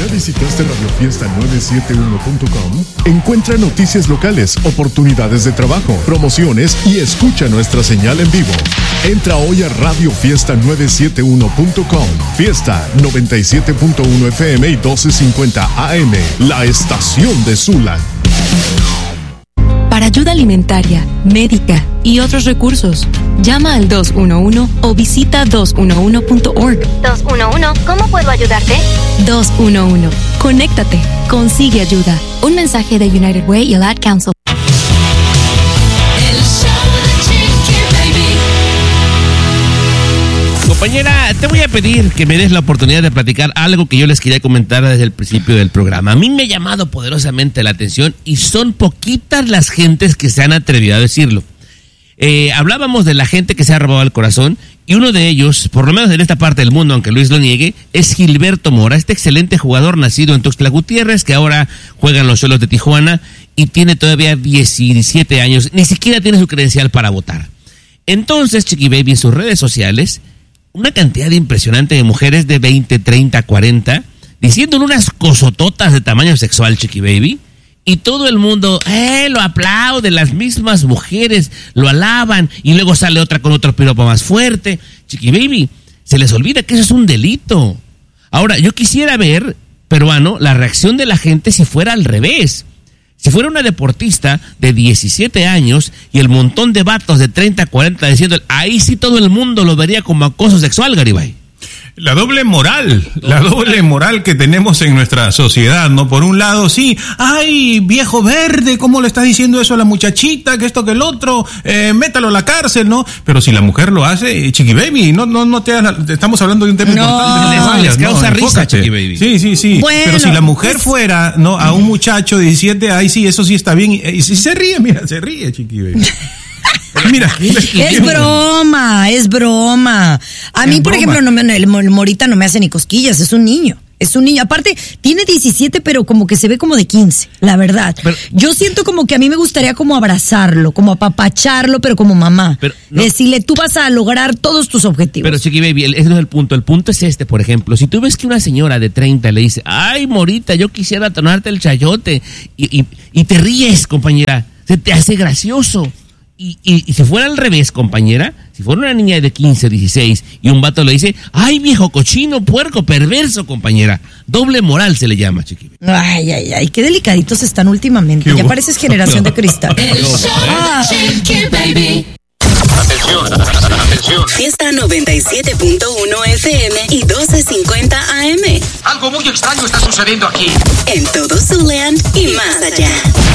¿Ya visitaste radiofiesta971.com? Encuentra noticias locales, oportunidades de trabajo, promociones y escucha nuestra señal en vivo. Entra hoy a radiofiesta971.com. Fiesta 97.1 FM y 1250 AM, la estación de Sula. Para ayuda alimentaria, médica y otros recursos, llama al 211 o visita 211.org. 211, ¿cómo puedo ayudarte? 211, conéctate, consigue ayuda. Un mensaje de United Way y el Ad Council. Compañera, te voy a pedir que me des la oportunidad de platicar algo que yo les quería comentar desde el principio del programa. A mí me ha llamado poderosamente la atención y son poquitas las gentes que se han atrevido a decirlo. Hablábamos de la gente que se ha robado el corazón y uno de ellos, por lo menos en esta parte del mundo, aunque Luis lo niegue, es Gilberto Mora, este excelente jugador nacido en Tuxtla Gutiérrez que ahora juega en los Xolos de Tijuana y tiene todavía 17 años, ni siquiera tiene su credencial para votar. Entonces, Chiqui Baby, en sus redes sociales, una cantidad impresionante de mujeres de 20, 30, 40, diciéndole unas cosototas de tamaño sexual, Chiqui Baby, y todo el mundo lo aplaude, las mismas mujeres lo alaban, y luego sale otra con otro piropo más fuerte. Chiqui Baby, se les olvida que eso es un delito. Ahora, yo quisiera ver, peruano, la reacción de la gente si fuera al revés. Si fuera una deportista de 17 años y el montón de vatos de 30, 40 diciendo, ahí sí todo el mundo lo vería como acoso sexual, Garibay. La doble moral que tenemos en nuestra sociedad, ¿no? Por un lado, sí, ay, viejo verde, ¿cómo le estás diciendo eso a la muchachita? Que esto, que el otro, métalo a la cárcel, ¿no? Pero si la mujer lo hace, Chiqui Baby, no te estamos hablando de un tema importante. Les causa risa, Chiqui Baby. Sí. Bueno, pero si la mujer fuera, ¿no? A un muchacho de 17, ay, sí, eso sí está bien. Y si se ríe, mira, se ríe, Chiqui Baby. Mira, es broma. A mí, por ejemplo, el Morita no me hace ni cosquillas, es un niño. Aparte, tiene 17, pero como que se ve como de 15, la verdad. Pero, yo siento como que a mí me gustaría como abrazarlo, como apapacharlo, pero como mamá. Decirle, tú vas a lograr todos tus objetivos. Pero, Chiqui Baby, ese no es el punto. El punto es este, por ejemplo. Si tú ves que una señora de 30 le dice, ay, Morita, yo quisiera tonarte el chayote, y te ríes, compañera, se te hace gracioso. Y si fuera al revés, compañera, si fuera una niña de 15, 16 y un vato le dice, ay, viejo cochino, puerco, perverso, compañera, doble moral se le llama, Chiqui. Ay, qué delicaditos están últimamente. Ya pareces generación de cristal. Chiqui Baby. Atención. Fiesta 97.1 FM y 1250 AM. Algo muy extraño está sucediendo aquí. En todo Zulean y más allá.